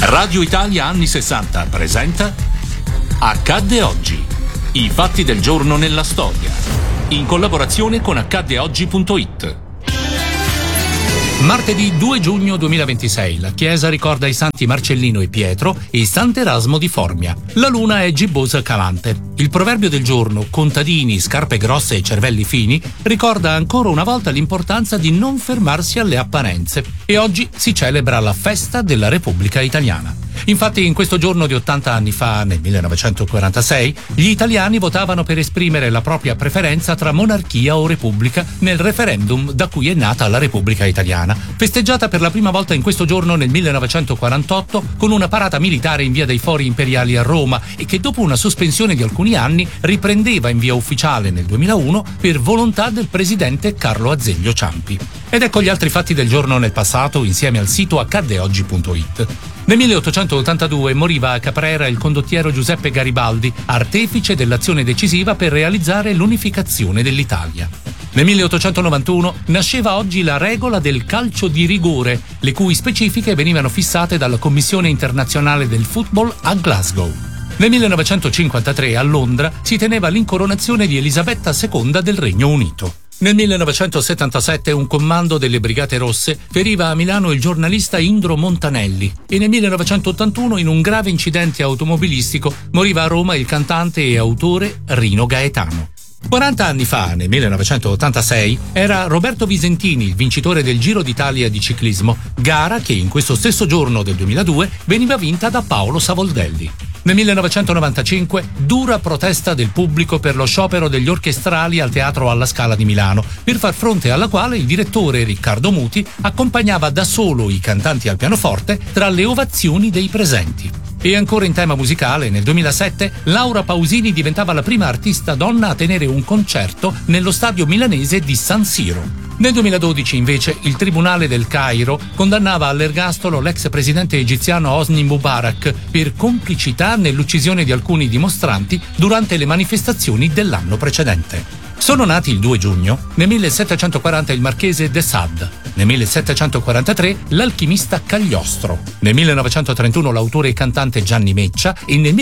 Radio Italia anni 60 presenta Accadde oggi. I fatti del giorno nella storia. In collaborazione con accaddeoggi.it. Martedì 2 giugno 2026 la Chiesa ricorda i santi Marcellino e Pietro e Sant'Erasmo di Formia. La luna è gibbosa calante. Il proverbio del giorno, contadini, scarpe grosse e cervelli fini, ricorda ancora una volta l'importanza di non fermarsi alle apparenze. E oggi si celebra la festa della Repubblica Italiana. Infatti in questo giorno di 80 anni fa, nel 1946, gli italiani votavano per esprimere la propria preferenza tra monarchia o repubblica nel referendum da cui è nata la Repubblica Italiana, festeggiata per la prima volta in questo giorno nel 1948 con una parata militare in via dei Fori Imperiali a Roma e che dopo una sospensione di alcuni anni riprendeva in via ufficiale nel 2001 per volontà del presidente Carlo Azeglio Ciampi. Ed ecco gli altri fatti del giorno nel passato insieme al sito accaddeoggi.it. Nel 1882 moriva a Caprera il condottiero Giuseppe Garibaldi, artefice dell'azione decisiva per realizzare l'unificazione dell'Italia. Nel 1891 nasceva oggi la regola del calcio di rigore, le cui specifiche venivano fissate dalla Commissione internazionale del football a Glasgow. Nel 1953 a Londra si teneva l'incoronazione di Elisabetta II del Regno Unito. Nel 1977 un comando delle Brigate Rosse feriva a Milano il giornalista Indro Montanelli e nel 1981 in un grave incidente automobilistico moriva a Roma il cantante e autore Rino Gaetano. 40 anni fa, nel 1986, era Roberto Visentini il vincitore del Giro d'Italia di ciclismo, gara che in questo stesso giorno del 2002 veniva vinta da Paolo Savoldelli. Nel 1995, dura protesta del pubblico per lo sciopero degli orchestrali al Teatro alla Scala di Milano, per far fronte alla quale il direttore Riccardo Muti accompagnava da solo i cantanti al pianoforte tra le ovazioni dei presenti. E ancora in tema musicale, nel 2007 Laura Pausini diventava la prima artista donna a tenere un concerto nello stadio milanese di San Siro. Nel 2012 invece il Tribunale del Cairo condannava all'ergastolo l'ex presidente egiziano Hosni Mubarak per complicità nell'uccisione di alcuni dimostranti durante le manifestazioni dell'anno precedente. Sono nati il 2 giugno, nel 1740 il marchese de Sade, nel 1743 l'alchimista Cagliostro, nel 1931 l'autore e cantante Gianni Meccia e nel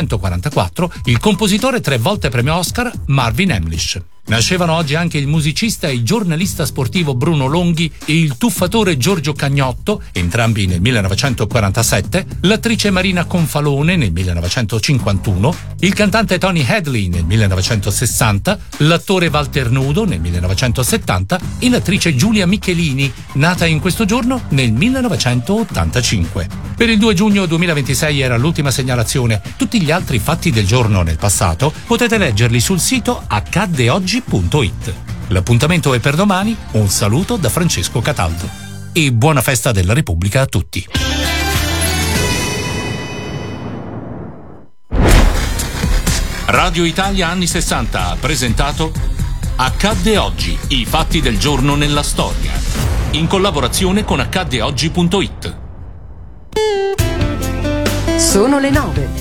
1944 il compositore 3 volte premio Oscar Marvin Hamlisch. Nascevano oggi anche il musicista e giornalista sportivo Bruno Longhi e il tuffatore Giorgio Cagnotto, entrambi nel 1947, l'attrice Marina Confalone nel 1951, il cantante Tony Hadley nel 1960, l'attore Walter Nudo nel 1970 e l'attrice Giulia Michelini, nata in questo giorno nel 1985. Per il 2 giugno 2026 era l'ultima segnalazione. Tutti gli altri fatti del giorno nel passato potete leggerli sul sito accaddeoggi.it. L'appuntamento è per domani. Un saluto da Francesco Cataldo e buona festa della Repubblica a tutti. Radio Italia anni 60 ha presentato Accadde oggi, i fatti del giorno nella storia, in collaborazione con accaddeoggi.it. Sono le 9.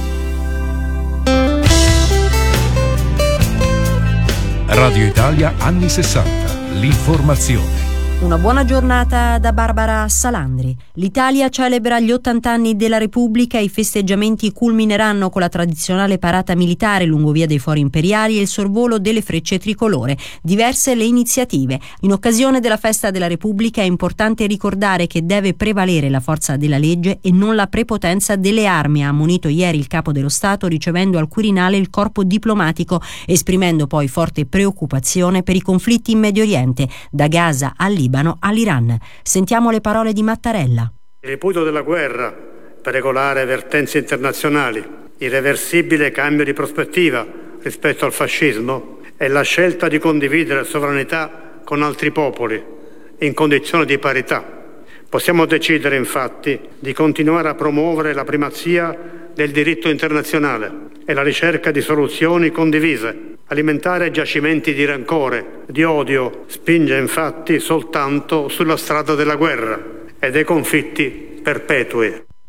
Radio Italia anni 60, l'informazione. Una buona giornata da Barbara Salandri. L'Italia celebra gli 80 anni della Repubblica e i festeggiamenti culmineranno con la tradizionale parata militare lungo via dei Fori Imperiali e il sorvolo delle frecce tricolore. Diverse le iniziative. In occasione della festa della Repubblica è importante ricordare che deve prevalere la forza della legge e non la prepotenza delle armi, ha ammonito ieri il capo dello Stato ricevendo al Quirinale il corpo diplomatico, esprimendo poi forte preoccupazione per i conflitti in Medio Oriente, da Gaza al Libano all'Iran. Sentiamo le parole di Mattarella. Il ripudio della guerra per regolare vertenze internazionali, irreversibile cambio di prospettiva rispetto al fascismo e la scelta di condividere sovranità con altri popoli in condizioni di parità. Possiamo decidere infatti di continuare a promuovere la primazia del diritto internazionale e la ricerca di soluzioni condivise. Alimentare giacimenti di rancore, di odio, spinge infatti soltanto sulla strada della guerra e dei conflitti perpetui.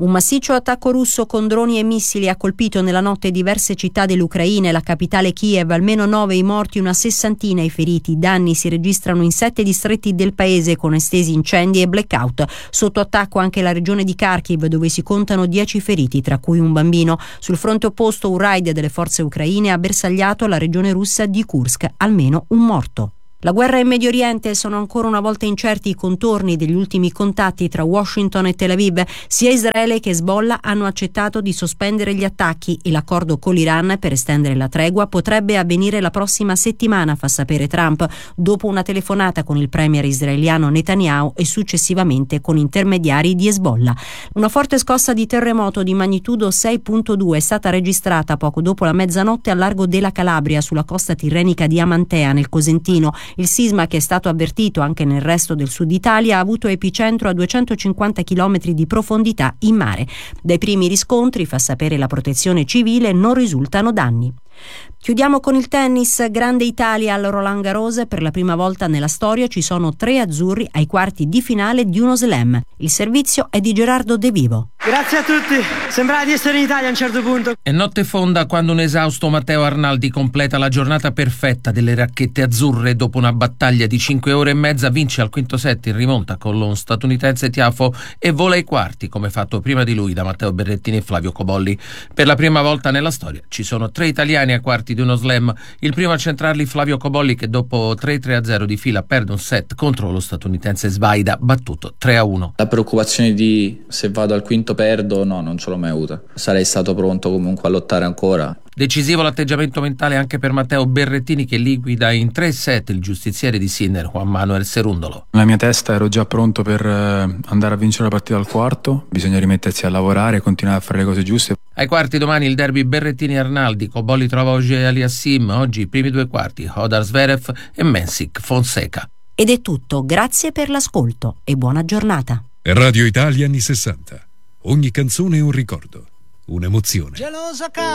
Un massiccio attacco russo con droni e missili ha colpito nella notte diverse città dell'Ucraina e la capitale Kiev, almeno 9 i morti, una sessantina i feriti. I danni si registrano in 7 distretti del paese con estesi incendi e blackout. Sotto attacco anche la regione di Kharkiv, dove si contano 10 feriti, tra cui un bambino. Sul fronte opposto un raid delle forze ucraine ha bersagliato la regione russa di Kursk, almeno un morto. La guerra in Medio Oriente, sono ancora una volta incerti i contorni degli ultimi contatti tra Washington e Tel Aviv. Sia Israele che Hezbollah hanno accettato di sospendere gli attacchi e l'accordo con l'Iran per estendere la tregua potrebbe avvenire la prossima settimana, fa sapere Trump, dopo una telefonata con il premier israeliano Netanyahu e successivamente con intermediari di Hezbollah. Una forte scossa di terremoto di magnitudo 6.2 è stata registrata poco dopo la mezzanotte al largo della Calabria, sulla costa tirrenica di Amantea, nel Cosentino. Il sisma, che è stato avvertito anche nel resto del sud Italia, ha avuto epicentro a 250 km di profondità in mare. Dai primi riscontri, fa sapere la Protezione Civile, non risultano danni. Chiudiamo con il tennis. Grande Italia al Roland Garros. Per la prima volta nella storia ci sono 3 azzurri ai quarti di finale di uno slam. Il servizio è di Gerardo De Vivo. Grazie a tutti, sembrava di essere in Italia a un certo punto. È notte fonda quando un esausto Matteo Arnaldi completa la giornata perfetta delle racchette azzurre. Dopo una battaglia di 5 ore e mezza vince al quinto set in rimonta con lo statunitense Tiafoe e vola ai quarti, come fatto prima di lui da Matteo Berrettini e Flavio Cobolli. Per la prima volta nella storia ci sono 3 italiani ai quarti di uno slam. Il primo a centrarli Flavio Cobolli, che dopo 3-3-0 di fila perde un set contro lo statunitense Svaida, battuto 3-1. La preoccupazione di se vado al quinto perdo, no, non ce l'ho mai avuta. Sarei stato pronto comunque a lottare ancora. Decisivo l'atteggiamento mentale anche per Matteo Berrettini, che liquida in 3 set il giustiziere di Sinner, Juan Manuel Cerundolo. Nella mia testa ero già pronto per andare a vincere la partita al quarto. Bisogna rimettersi a lavorare e continuare a fare le cose giuste. Ai quarti domani il derby Berrettini-Arnaldi. Cobolli trova Auger Aliassime. Oggi i primi 2 quarti Hodar Zverev e Mensik Fonseca. Ed è tutto, grazie per l'ascolto e buona giornata. Radio Italia anni 60. Ogni canzone è un ricordo, un'emozione.